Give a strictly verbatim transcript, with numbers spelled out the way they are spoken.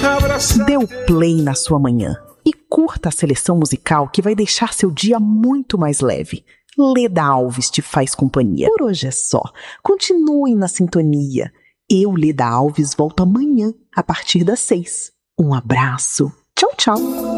Dê o play na sua manhã e curta a seleção musical que vai deixar seu dia muito mais leve. Leda Alves te faz companhia. Por hoje é só. Continuem na sintonia. Eu, Leda Alves, volto amanhã a partir das seis. Um abraço. Tchau, tchau.